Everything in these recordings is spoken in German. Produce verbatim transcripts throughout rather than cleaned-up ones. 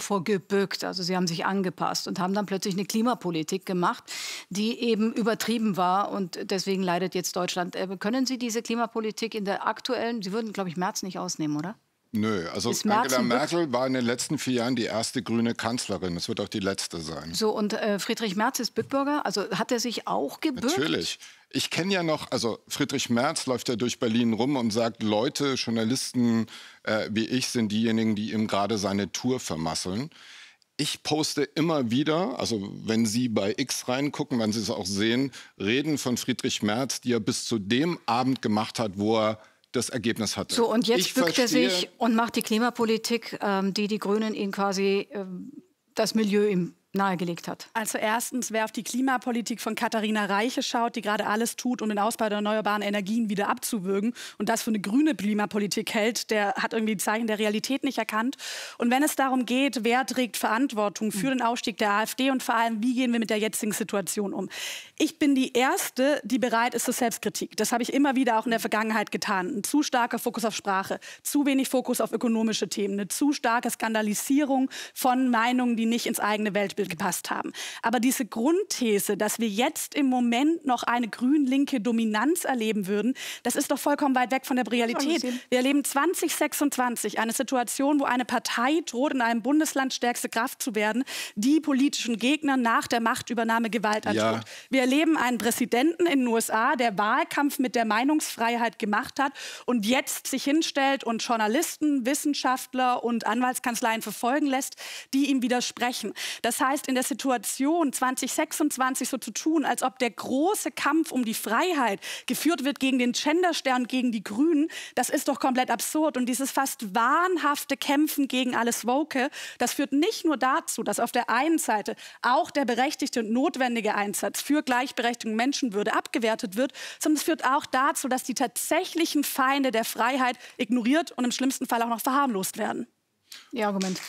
davor gebückt. Also sie haben sich angepasst und haben dann plötzlich eine Klimapolitik gemacht, die eben übertrieben war. Und deswegen leidet jetzt Deutschland. Äh, können Sie diese Klimapolitik in der aktuellen, Sie würden, glaube ich, Merz nicht ausnehmen, oder? Nö, also Angela Merkel war in den letzten vier Jahren die erste grüne Kanzlerin. Das wird auch die letzte sein. So, und äh, Friedrich Merz ist Bückbürger? Also hat er sich auch gebürgt? Natürlich. Ich kenne ja noch, also Friedrich Merz läuft ja durch Berlin rum und sagt, Leute, Journalisten äh, wie ich sind diejenigen, die ihm gerade seine Tour vermasseln. Ich poste immer wieder, also wenn Sie bei X reingucken, wenn Sie es auch sehen, Reden von Friedrich Merz, die er bis zu dem Abend gemacht hat, wo er das Ergebnis hatte. So, und jetzt ich bückt er verstehe, sich und macht die Klimapolitik, ähm, die die Grünen ihn quasi, ähm, das Milieu ihm nahegelegt hat. Also erstens, wer auf die Klimapolitik von Katharina Reiche schaut, die gerade alles tut, um den Ausbau der erneuerbaren Energien wieder abzuwürgen und das für eine grüne Klimapolitik hält, der hat irgendwie die Zeichen der Realität nicht erkannt. Und wenn es darum geht, wer trägt Verantwortung für den Aufstieg der AfD und vor allem, wie gehen wir mit der jetzigen Situation um? Ich bin die Erste, die bereit ist zur Selbstkritik. Das habe ich immer wieder auch in der Vergangenheit getan. Ein zu starker Fokus auf Sprache, zu wenig Fokus auf ökonomische Themen, eine zu starke Skandalisierung von Meinungen, die nicht ins eigene Weltbild gepasst haben. Aber diese Grundthese, dass wir jetzt im Moment noch eine grün-linke Dominanz erleben würden, das ist doch vollkommen weit weg von der Realität. Wir erleben zwanzig sechsundzwanzig eine Situation, wo eine Partei droht, in einem Bundesland stärkste Kraft zu werden, die politischen Gegnern nach der Machtübernahme Gewalt androht. Ja. Wir erleben einen Präsidenten in den U S A, der Wahlkampf mit der Meinungsfreiheit gemacht hat und jetzt sich hinstellt und Journalisten, Wissenschaftler und Anwaltskanzleien verfolgen lässt, die ihm widersprechen. Das heißt, in der Situation zwanzig sechsundzwanzig so zu tun, als ob der große Kampf um die Freiheit geführt wird gegen den Genderstern, gegen die Grünen, das ist doch komplett absurd. Und dieses fast wahnhafte Kämpfen gegen alles Woke, das führt nicht nur dazu, dass auf der einen Seite auch der berechtigte und notwendige Einsatz für Gleichberechtigung und Menschenwürde abgewertet wird, sondern es führt auch dazu, dass die tatsächlichen Feinde der Freiheit ignoriert und im schlimmsten Fall auch noch verharmlost werden. Ihr Argument.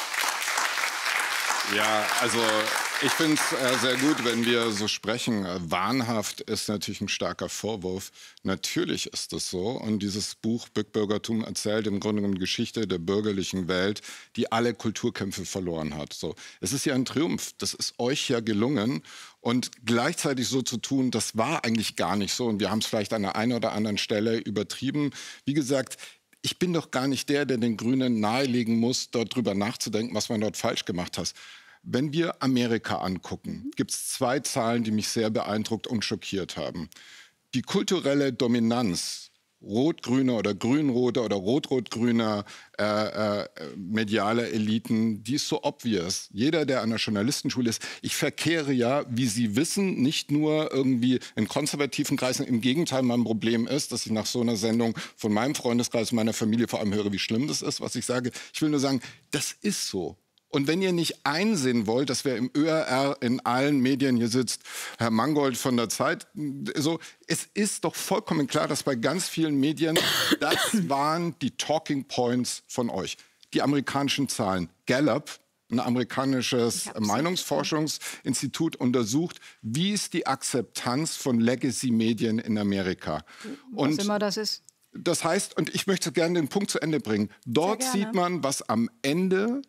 Ja, also ich finde es äh, sehr gut, wenn wir so sprechen. Äh, wahnhaft ist natürlich ein starker Vorwurf. Natürlich ist das so. Und dieses Buch Bückbürgertum erzählt im Grunde genommen Geschichte der bürgerlichen Welt, die alle Kulturkämpfe verloren hat. So, es ist ja ein Triumph. Das ist euch ja gelungen. Und gleichzeitig so zu tun, das war eigentlich gar nicht so. Und wir haben es vielleicht an der einen oder anderen Stelle übertrieben. Wie gesagt, ich bin doch gar nicht der, der den Grünen nahelegen muss, dort drüber nachzudenken, was man dort falsch gemacht hat. Wenn wir Amerika angucken, gibt es zwei Zahlen, die mich sehr beeindruckt und schockiert haben. Die kulturelle Dominanz rot-grüner oder grün-roter oder rot-rot-grüner äh, äh, medialer Eliten, die ist so obvious. Jeder, der an der Journalistenschule ist, ich verkehre ja, wie Sie wissen, nicht nur irgendwie in konservativen Kreisen. Im Gegenteil, mein Problem ist, dass ich nach so einer Sendung von meinem Freundeskreis, meiner Familie vor allem höre, wie schlimm das ist, was ich sage. Ich will nur sagen, das ist so. Und wenn ihr nicht einsehen wollt, dass wer im Ö R R in allen Medien hier sitzt, Herr Mangold von der Zeit, so, es ist doch vollkommen klar, dass bei ganz vielen Medien, das waren die Talking Points von euch. Die amerikanischen Zahlen. Gallup, ein amerikanisches Meinungsforschungsinstitut, untersucht, wie ist die Akzeptanz von Legacy-Medien in Amerika. Was und immer das ist. Das heißt, und ich möchte gerne den Punkt zu Ende bringen, dort sieht man, was am Ende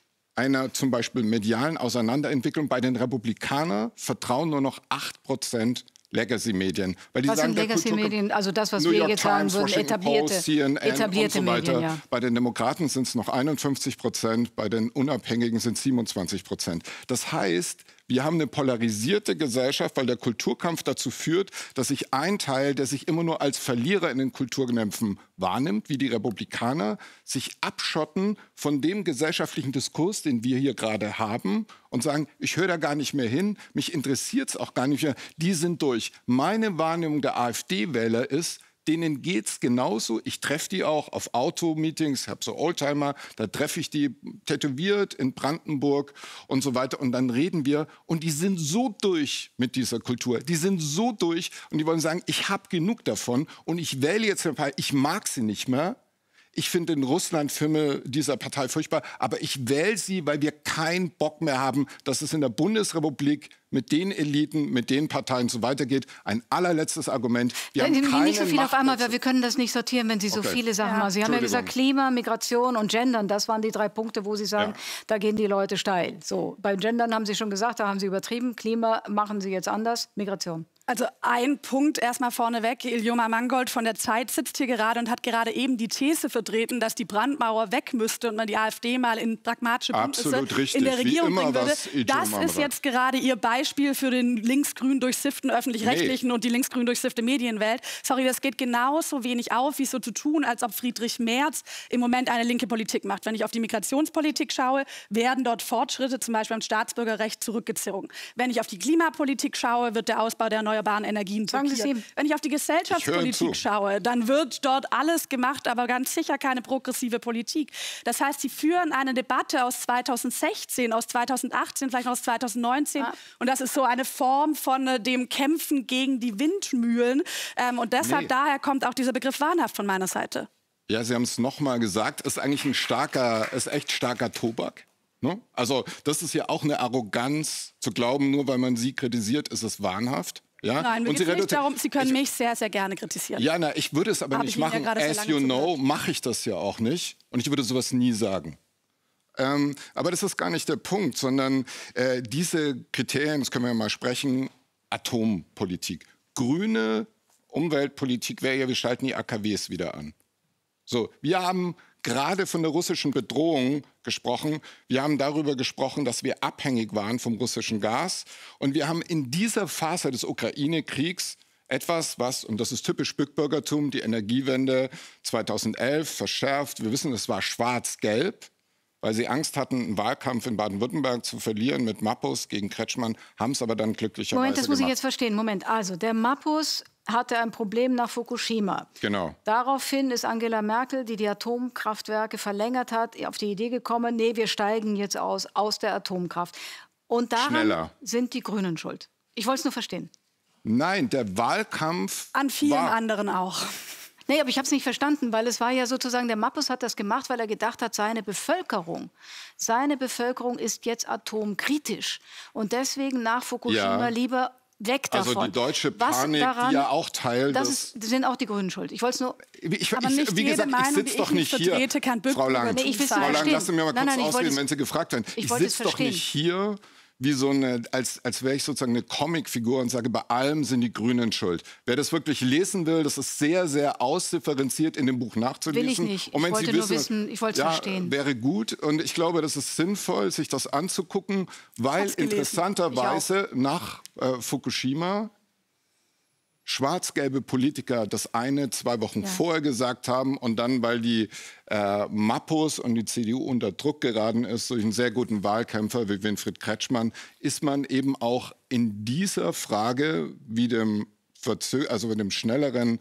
einer zum Beispiel medialen Auseinanderentwicklung bei den Republikanern vertrauen nur noch acht Prozent Legacy-Medien. Was sind Legacy-Medien? Also das, was wir jetzt sagen würden, etablierte, Post, C N N etablierte und so weiter. Medien, ja. Bei den Demokraten sind es noch einundfünfzig Prozent, bei den Unabhängigen sind es siebenundzwanzig Prozent. Das heißt, wir haben eine polarisierte Gesellschaft, weil der Kulturkampf dazu führt, dass sich ein Teil, der sich immer nur als Verlierer in den Kulturkämpfen wahrnimmt, wie die Republikaner, sich abschotten von dem gesellschaftlichen Diskurs, den wir hier gerade haben und sagen, ich höre da gar nicht mehr hin, mich interessiert es auch gar nicht mehr, die sind durch. Meine Wahrnehmung der AfD-Wähler ist, denen geht's genauso. Ich treffe die auch auf Automeetings, ich habe so Oldtimer, da treffe ich die tätowiert in Brandenburg und so weiter. Und dann reden wir und die sind so durch mit dieser Kultur. Die sind so durch und die wollen sagen, ich habe genug davon und ich wähle jetzt eine Partei, ich mag sie nicht mehr. Ich finde den Russland-Filme dieser Partei furchtbar, aber ich wähle sie, weil wir keinen Bock mehr haben, dass es in der Bundesrepublik mit den Eliten, mit den Parteien so weitergeht. Ein allerletztes Argument. Wir Nein, haben nicht so viel auf einmal, weil Machtwechsel. wir können das nicht sortieren, wenn Sie so Okay. viele Sachen Ja. machen. Sie haben ja gesagt, Entschuldigung. Klima, Migration und Gendern, das waren die drei Punkte, wo Sie sagen, Ja. da gehen die Leute steil. So, beim Gendern haben Sie schon gesagt, da haben Sie übertrieben. Klima machen Sie jetzt anders. Migration. Also ein Punkt erstmal vorneweg. Iljoma Mangold von der Zeit sitzt hier gerade und hat gerade eben die These vertreten, dass die Brandmauer weg müsste und man die AfD mal in pragmatische Bündnisse Absolut richtig. in der Wie Regierung immer, bringen würde. was Iljoma Das ist macht. jetzt gerade ihr Beispiel für den linksgrün durchsifften Öffentlich-Rechtlichen Nee. und die linksgrün durchsiffte Medienwelt. Sorry, das geht genauso wenig auf, wie so zu tun, als ob Friedrich Merz im Moment eine linke Politik macht. Wenn ich auf die Migrationspolitik schaue, werden dort Fortschritte, zum Beispiel beim Staatsbürgerrecht, zurückgezogen. Wenn ich auf die Klimapolitik schaue, wird der Ausbau der erneuerbaren Energien Sagen Sie es blockiert. ihm. Wenn ich auf die Gesellschaftspolitik zu. schaue, dann wird dort alles gemacht, aber ganz sicher keine progressive Politik. Das heißt, sie führen eine Debatte aus zweitausendsechzehn, aus zweitausendachtzehn, vielleicht noch aus zweitausendneunzehn. Ah. Und das ist so eine Form von äh, dem Kämpfen gegen die Windmühlen. Ähm, und deshalb, Nee. daher kommt auch dieser Begriff wahnhaft von meiner Seite. Ja, Sie haben es noch mal gesagt, ist eigentlich ein starker, ist echt starker Tobak. Ne? Also das ist ja auch eine Arroganz, zu glauben, nur weil man Sie kritisiert, ist es wahnhaft. Ja? Nein, mir Und geht es nicht reduzi- darum, Sie können ich, mich sehr, sehr gerne kritisieren. Ja, na, ich würde es aber Hab nicht ich Ihnen ja machen. gerade sehr As lange you zugehört. know, mache ich das ja auch nicht. Und ich würde sowas nie sagen. Ähm, aber das ist gar nicht der Punkt, sondern äh, diese Kriterien, das können wir ja mal sprechen, Atompolitik. Grüne Umweltpolitik wäre ja, wir schalten die A K Ws wieder an. So, wir haben gerade von der russischen Bedrohung gesprochen. Wir haben darüber gesprochen, dass wir abhängig waren vom russischen Gas. Und wir haben in dieser Phase des Ukraine-Kriegs etwas, was, und das ist typisch Bückbürgertum, die Energiewende zweitausendelf verschärft. Wir wissen, es war schwarz-gelb, weil sie Angst hatten, einen Wahlkampf in Baden-Württemberg zu verlieren mit Mappus gegen Kretschmann, haben es aber dann glücklicherweise Moment, das muss ich gemacht. jetzt verstehen. Moment, also der Mappus hatte ein Problem nach Fukushima. Genau. Daraufhin ist Angela Merkel, die die Atomkraftwerke verlängert hat, auf die Idee gekommen, nee, wir steigen jetzt aus, aus der Atomkraft. Und daran Schneller. sind die Grünen schuld. Ich wollte es nur verstehen. Nein, der Wahlkampf An vielen war anderen auch. Nee, aber ich habe es nicht verstanden, weil es war ja sozusagen, der Mappus hat das gemacht, weil er gedacht hat, seine Bevölkerung, seine Bevölkerung ist jetzt atomkritisch. Und deswegen nach Fukushima Ja. lieber weg davon. Also die deutsche Was Panik, daran, die ja auch Teil das des... ist, sind auch die Grünen schuld. Ich wollte es nur... Ich, Aber ich, nicht wie jede gesagt, ich Meinung, sitze die doch ich nicht nicht hier, vertrete, kann Frau Lang. Bückbürgertum Nee, ich will's Frau Lang, verstehen. lassen Sie mir mal Nein, kurz nein, ich wollte ausreden, es- wenn Sie gefragt werden. ich Ich, wollte es sitze doch verstehen. nicht hier wie so eine, als, als wäre ich sozusagen eine Comicfigur und sage, bei allem sind die Grünen schuld. Wer das wirklich lesen will, das ist sehr, sehr ausdifferenziert in dem Buch nachzulesen. Will ich nicht. Und wenn Ich wollte Sie nur wissen, wissen, ich wollte es ja, verstehen. wäre gut. Und ich glaube, das ist sinnvoll, sich das anzugucken, weil hab's gelesen. interessanterweise nach äh, Fukushima schwarz-gelbe Politiker das eine zwei Wochen Ja. vorher gesagt haben und dann, weil die äh, Mappus und die C D U unter Druck geraten ist durch einen sehr guten Wahlkämpfer wie Winfried Kretschmann, ist man eben auch in dieser Frage wie dem, Verzö also mit dem schnelleren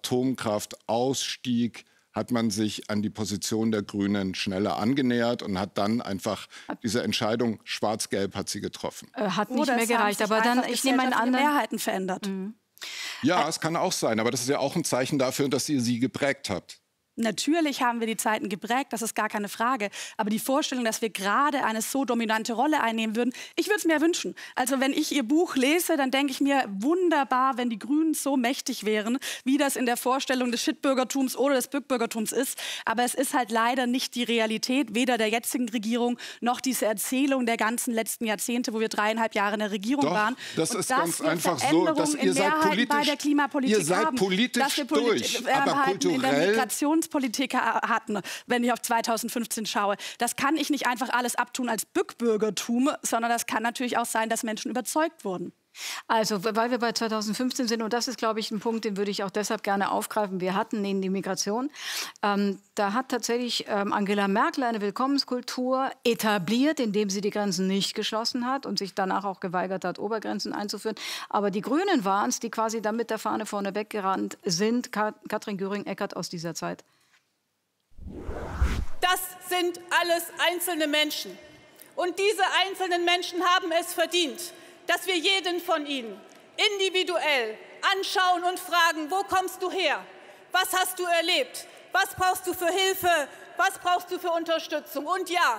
Atomkraftausstieg hat man sich an die Position der Grünen schneller angenähert und hat dann einfach diese Entscheidung schwarz-gelb hat sie getroffen. Äh, hat nicht Oder mehr es haben gereicht. sich Aber dann, einfach ich nehme einen gesellschaftliche anderen... Mehrheiten verändert. Ja, es kann auch sein, aber das ist ja auch ein Zeichen dafür, dass ihr sie geprägt habt. Natürlich haben wir die Zeiten geprägt, das ist gar keine Frage. Aber die Vorstellung, dass wir gerade eine so dominante Rolle einnehmen würden, ich würde es mir wünschen. Also wenn ich Ihr Buch lese, dann denke ich mir, wunderbar, wenn die Grünen so mächtig wären, wie das in der Vorstellung des Shitbürgertums oder des Bückbürgertums ist. Aber es ist halt leider nicht die Realität, weder der jetzigen Regierung noch diese Erzählung der ganzen letzten Jahrzehnte, wo wir dreieinhalb Jahre in der Regierung Doch, waren. das Und ist dass ganz wir einfach so, Veränderungen dass in ihr seid Mehrheiten politisch, bei der Klimapolitik ihr seid haben, politisch dass wir Polit- durch, aber Mehrheiten in der kulturell Migrations Politik hatten, wenn ich auf zweitausendfünfzehn schaue. Das kann ich nicht einfach alles abtun als Bückbürgertum, sondern das kann natürlich auch sein, dass Menschen überzeugt wurden. Also, weil wir bei zweitausendfünfzehn sind, und das ist, glaube ich, ein Punkt, den würde ich auch deshalb gerne aufgreifen. Wir hatten in die Migration. Ähm, da hat tatsächlich ähm, Angela Merkel eine Willkommenskultur etabliert, indem sie die Grenzen nicht geschlossen hat und sich danach auch geweigert hat, Obergrenzen einzuführen. Aber die Grünen waren es, die quasi da mit der Fahne vorne weggerannt sind. Kat Katrin Göring-Eckardt aus dieser Zeit. Das sind alles einzelne Menschen. Und diese einzelnen Menschen haben es verdient, dass wir jeden von ihnen individuell anschauen und fragen, wo kommst du her? Was hast du erlebt? Was brauchst du für Hilfe? Was brauchst du für Unterstützung? Und ja,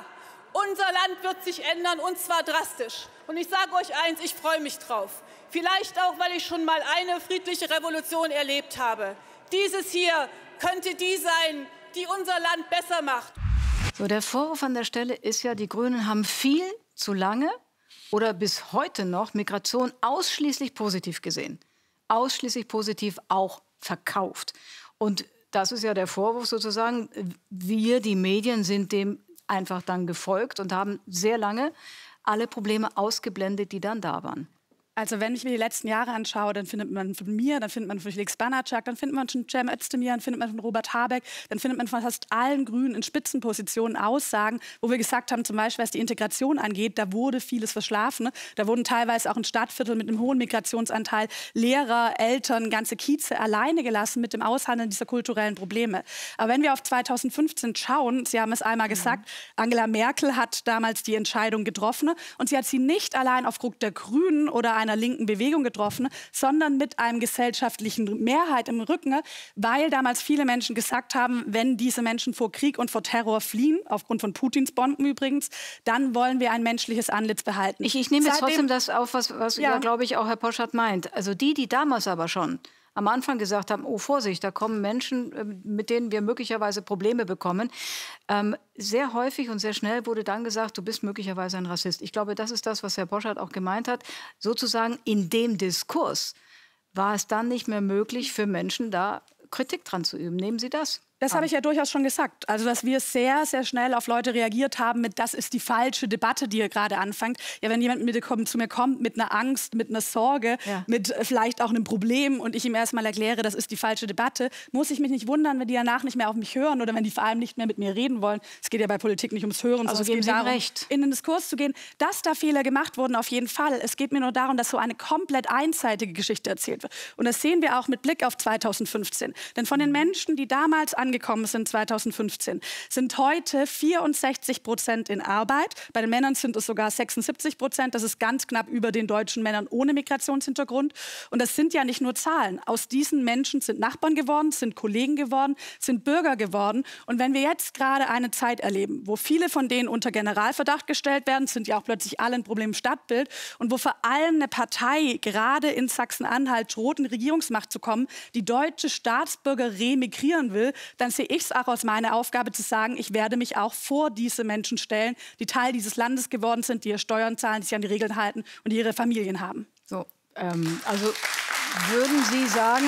Unser Land wird sich ändern, und zwar drastisch. Und ich sage euch eins, ich freue mich drauf. Vielleicht auch, weil ich schon mal eine friedliche Revolution erlebt habe. Dieses hier könnte die sein, die unser Land besser macht. So, der Vorwurf an der Stelle ist ja, die Grünen haben viel zu lange oder bis heute noch Migration ausschließlich positiv gesehen. Ausschließlich positiv auch verkauft. Und das ist ja der Vorwurf sozusagen. Wir, die Medien, sind dem einfach dann gefolgt und haben sehr lange alle Probleme ausgeblendet, die dann da waren. Also wenn ich mir die letzten Jahre anschaue, dann findet man von mir, dann findet man von Felix Banacak, dann findet man von Cem Özdemir, dann findet man von Robert Habeck, dann findet man von fast allen Grünen in Spitzenpositionen Aussagen, wo wir gesagt haben, zum Beispiel was die Integration angeht, da wurde vieles verschlafen. Da wurden teilweise auch in Stadtvierteln mit einem hohen Migrationsanteil Lehrer, Eltern, ganze Kieze alleine gelassen mit dem Aushandeln dieser kulturellen Probleme. Aber wenn wir auf zweitausendfünfzehn schauen, Sie haben es einmal gesagt, Angela Merkel hat damals die Entscheidung getroffen und sie hat sie nicht allein aufgrund der Grünen oder einer linken Bewegung getroffen, sondern mit einem gesellschaftlichen Mehrheit im Rücken, weil damals viele Menschen gesagt haben, wenn diese Menschen vor Krieg und vor Terror fliehen, aufgrund von Putins Bomben übrigens, dann wollen wir ein menschliches Antlitz behalten. Ich, ich nehme jetzt Seitdem, trotzdem das auf, was, was ja. ja, glaube ich, auch Herr Poschardt meint. Also die, die damals aber schon am Anfang gesagt haben, oh Vorsicht, da kommen Menschen, mit denen wir möglicherweise Probleme bekommen. Ähm, sehr häufig und sehr schnell wurde dann gesagt, du bist möglicherweise ein Rassist. Ich glaube, das ist das, was Herr Poschardt auch gemeint hat. Sozusagen in dem Diskurs war es dann nicht mehr möglich für Menschen, da Kritik dran zu üben. Nehmen Sie das? Das habe ich ja durchaus schon gesagt. Also, dass wir sehr, sehr schnell auf Leute reagiert haben mit, das ist die falsche Debatte, die ihr gerade anfangt. Ja, wenn jemand mit, kommt, zu mir kommt mit einer Angst, mit einer Sorge, ja. mit vielleicht auch einem Problem und ich ihm erstmal erkläre, das ist die falsche Debatte, muss ich mich nicht wundern, wenn die danach nicht mehr auf mich hören oder wenn die vor allem nicht mehr mit mir reden wollen. Es geht ja bei Politik nicht ums Hören, also sondern es geht darum, recht. in den Diskurs zu gehen. Dass da Fehler gemacht wurden, auf jeden Fall. Es geht mir nur darum, dass so eine komplett einseitige Geschichte erzählt wird. Und das sehen wir auch mit Blick auf zweitausendfünfzehn. Denn von den Menschen, die damals angekommen sind, zweitausendfünfzehn, sind heute vierundsechzig Prozent in Arbeit. Bei den Männern sind es sogar sechsundsiebzig Prozent. Das ist ganz knapp über den deutschen Männern ohne Migrationshintergrund. Und das sind ja nicht nur Zahlen. Aus diesen Menschen sind Nachbarn geworden, sind Kollegen geworden, sind Bürger geworden. Und wenn wir jetzt gerade eine Zeit erleben, wo viele von denen unter Generalverdacht gestellt werden, sind ja auch plötzlich alle ein Problem im Stadtbild, und wo vor allem eine Partei gerade in Sachsen-Anhalt droht, in Regierungsmacht zu kommen, die deutsche Staatsbürger remigrieren will, dann sehe ich es auch als meine Aufgabe zu sagen, ich werde mich auch vor diese Menschen stellen, die Teil dieses Landes geworden sind, die ihre Steuern zahlen, die sich an die Regeln halten und die ihre Familien haben. So, ähm, also würden Sie sagen,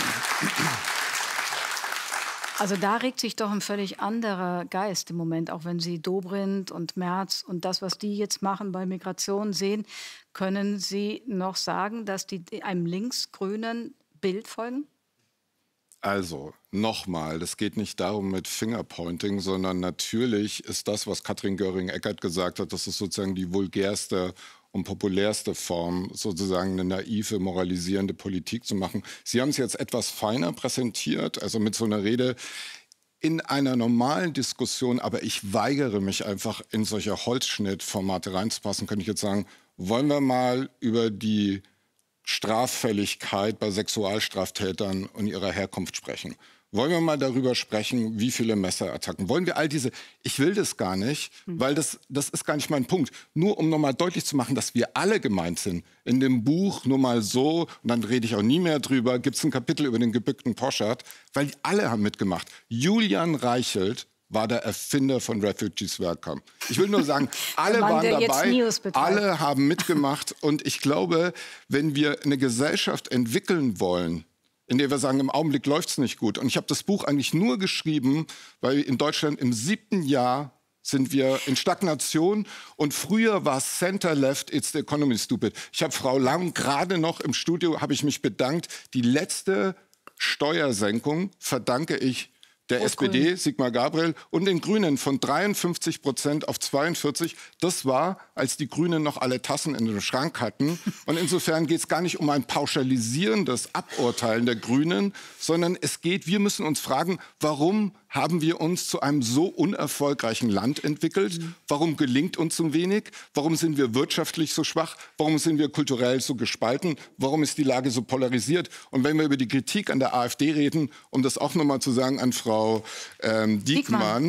also da regt sich doch ein völlig anderer Geist im Moment, auch wenn Sie Dobrindt und Merz und das, was die jetzt machen bei Migration sehen, können Sie noch sagen, dass die einem linksgrünen Bild folgen? Also, nochmal, es geht nicht darum mit Fingerpointing, sondern natürlich ist das, was Katrin Göring-Eckardt gesagt hat, das ist sozusagen die vulgärste und populärste Form, sozusagen eine naive, moralisierende Politik zu machen. Sie haben es jetzt etwas feiner präsentiert, also mit so einer Rede in einer normalen Diskussion, aber ich weigere mich einfach in solche Holzschnittformate reinzupassen, könnte ich jetzt sagen, wollen wir mal über die Straffälligkeit bei Sexualstraftätern und ihrer Herkunft sprechen. Wollen wir mal darüber sprechen, wie viele Messerattacken? Wollen wir all diese... Ich will das gar nicht, weil das, das ist gar nicht mein Punkt. Nur um nochmal deutlich zu machen, dass wir alle gemeint sind. In dem Buch nur mal so, und dann rede ich auch nie mehr drüber, gibt es ein Kapitel über den gebückten Poschardt, weil die alle haben mitgemacht. Julian Reichelt war der Erfinder von Refugees Welcome. Ich will nur sagen, alle Mann, waren dabei, alle haben mitgemacht. Und ich glaube, wenn wir eine Gesellschaft entwickeln wollen, in der wir sagen, im Augenblick läuft es nicht gut. Und ich habe das Buch eigentlich nur geschrieben, weil in Deutschland im siebten Jahr sind wir in Stagnation. Und früher war Center Left, it's the economy stupid. Ich habe Frau Lang gerade noch im Studio, habe ich mich bedankt. Die letzte Steuersenkung verdanke ich der S P D, Sigmar Gabriel, und den Grünen von dreiundfünfzig Prozent auf zweiundvierzig. Das war, als die Grünen noch alle Tassen in den Schrank hatten. Und insofern geht es gar nicht um ein pauschalisierendes Aburteilen der Grünen, sondern es geht, wir müssen uns fragen, warum haben wir uns zu einem so unerfolgreichen Land entwickelt? Warum gelingt uns so wenig? Warum sind wir wirtschaftlich so schwach? Warum sind wir kulturell so gespalten? Warum ist die Lage so polarisiert? Und wenn wir über die Kritik an der AfD reden, um das auch nochmal zu sagen an Frau ähm, Diekmann,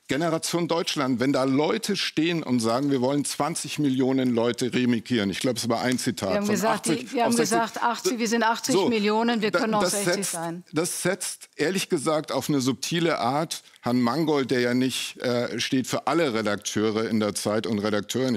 Generation Deutschland, wenn da Leute stehen und sagen, wir wollen zwanzig Millionen Leute remigrieren. Ich glaube, es war ein Zitat. Wir haben von gesagt, achtzig, die, wir haben gesagt achtzig, wir sind achtzig so, Millionen, wir können auch sechzig setzt, sein. Das setzt, ehrlich gesagt, auf eine subtile Art Herrn Mangold, der ja nicht äh, steht für alle Redakteure in der Zeit und Redakteuren.